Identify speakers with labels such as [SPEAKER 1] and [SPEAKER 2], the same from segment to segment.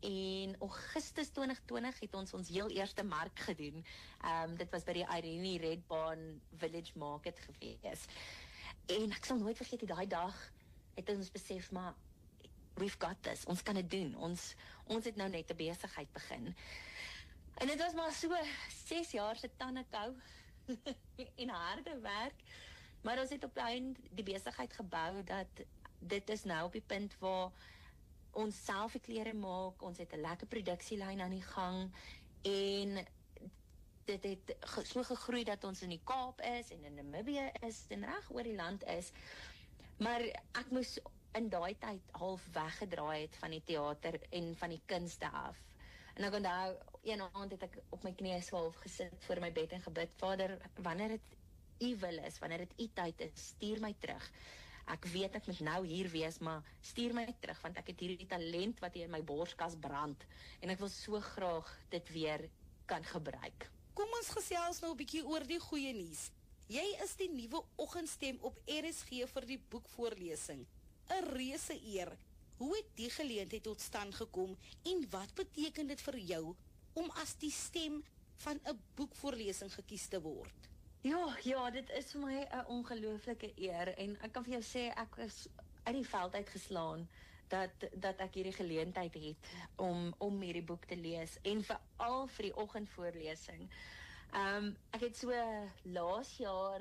[SPEAKER 1] en Augustus 2020 het ons heel eerste mark gedoen. Dit was by die Irene Redbaan Village Market gewees. En ek sal nooit vergeet, die dag het ons besef, maar we've got this, ons kan dit doen, ons het nou net 'n besigheid begin. En dit was maar so 6 jaar se tandekou en harde werk, maar ons het op die besigheid gebou, dat dit is nou op die punt waar ons self die klere maak, ons het 'n lekker produksielyn aan die gang, en dit het so gegroei dat ons in die Kaap is, en in Namibië is, en reg oor die land is, maar ek moes in daai tyd half weggedraai het van die teater en van die kunste af. En ek onthou, een aand het ek op my knieë half gesit voor my bed en gebid, Vader, wanneer dit U wil is, wanneer dit U tyd is, stuur my terug. Ek weet ek moet nou hier wees, maar stuur my terug, want ek het hierdie talent wat hier in my borskas brand, en ek wil so graag dit weer kan gebruik.
[SPEAKER 2] Kom ons gesels nou 'n bietjie oor die goeie nuus. Jy is die nuwe oggendstem op RSG vir die boekvoorlesing. 'n Reuse eer. Hoe het die geleentheid tot stand gekom en wat beteken dit vir jou om as die stem van 'n boekvoorlesing gekies te word?
[SPEAKER 1] Ja, dit is vir my 'n ongelooflike eer, en ek kan vir jou sê, ek is uit die veld uitgeslaan dat ek hierdie geleentheid het om hierdie boek te lees, en veral vir die oggendvoorlesing. Ek het so laas jaar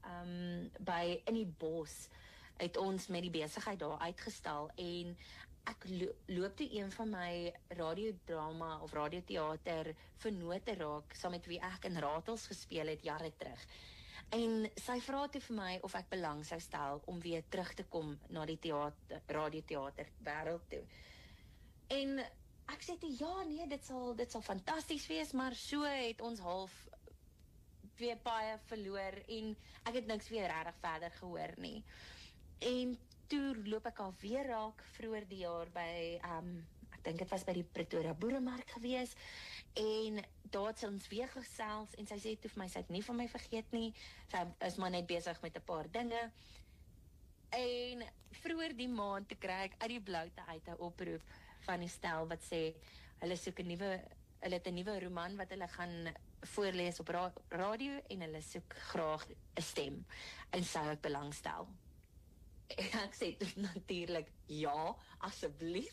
[SPEAKER 1] by In die Bos het ons met die besigheid daar uitgestal, en ek loop toe een van my radiodrama of radioteater vennote raak, saam met wie ek in Ratels gespeel het jare terug. En sy vra toe vir my of ek belang sou stel om weer terug te kom na die radioteater wêreld toe. En ek sê toe, ja, nee, dit sal fantasties wees, maar so het ons half weer baie verloor, en ek het niks weer regtig verder gehoor nie. En toe loop ek al weer raak vroeër die jaar by, ek dink dit was by die Pretoria Boeremark gewees, en daar het ons weer gesels, en sy sê toe vir my, sy het nie van my vergeet nie, sy is maar net besig met 'n paar dinge. En vroeër die maand te kry ek uit die bloute uit 'n oproep van die stel wat sê, hulle het 'n nuwe roman wat hulle gaan voorlees op radio, en hulle soek graag 'n stem, en sou ek belangstel. En ek sê natuurlik, ja, asseblief.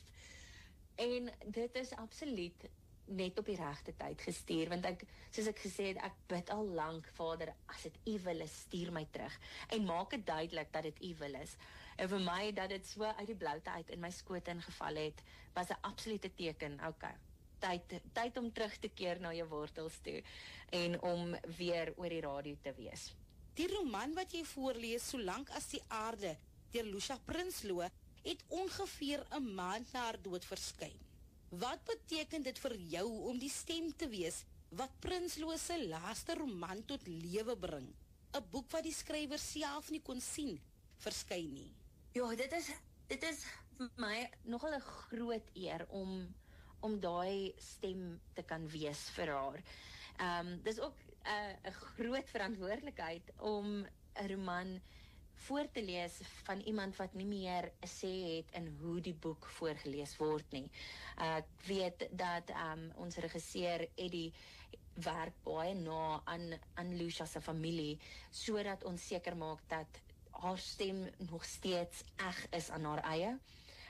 [SPEAKER 1] En dit is absoluut net op die regte tyd gestuur, want soos ek gesê het, ek bid al lank, Vader, as dit U wil is, stuur my terug, en maak dit duidelik dat dit U wil is. En vir my, dat dit so uit die bloute uit in my skoot ingeval het, was 'n absolute teken, okay, tyd om terug te keer na jou wortels toe, en om weer oor die radio te wees.
[SPEAKER 2] Die roman wat jy voorlees, Solank as die aarde, deur Lucia Prinsloo, het ongeveer 'n maand na haar dood verskyn. Wat beteken dit vir jou om die stem te wees wat Prinsloo se laaste roman tot lewe bring? 'n Boek wat die skrywer self nie kon sien verskyn nie.
[SPEAKER 1] Ja, dit is vir my nogal 'n groot eer om daai stem te kan wees vir haar. Dis ook 'n groot verantwoordelikheid om 'n roman voor te lees van iemand wat nie meer 'n sê het in hoe die boek voorgelees word nie. Ek weet dat ons regisseur Eddie werk baie na aan Lucia se familie, sodat ons seker maak dat haar stem nog steeds eg is aan haar eie.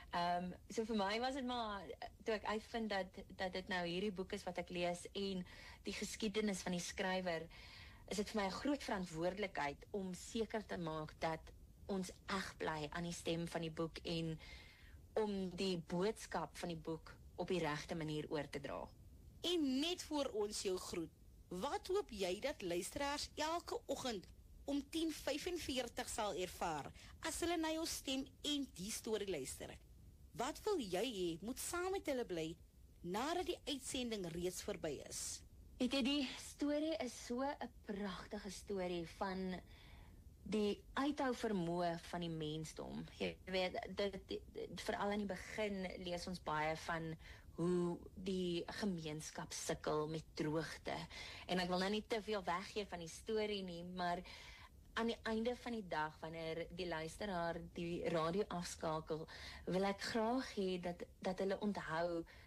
[SPEAKER 1] So vir my was dit maar, toe ek uitvind dat dit nou hierdie boek is wat ek lees, en die geskiedenis van die skrywer, is dit vir my 'n groot verantwoordelikheid om seker te maak dat ons eg bly aan die stem van die boek, en om die boodskap van die boek op die regte manier oor te dra.
[SPEAKER 2] En net voor ons jou groet, wat hoop jy dat luisteraars elke oggend om 10:45 sal ervaar, as hulle na jou stem en die storie luister? Wat wil jy hê moet saam met hulle bly, nadat die uitsending reeds verby is?
[SPEAKER 1] Weet jy, die storie is so 'n pragtige storie van die uithou vermoë van die mensdom. Jy weet, veral aan die begin lees ons baie van hoe die gemeenskap sukkel met droogte. En ek wil nou nie te veel weggee van die storie nie, maar aan die einde van die dag, wanneer die luisteraar die radio afskakel, wil ek graag hê dat hulle onthou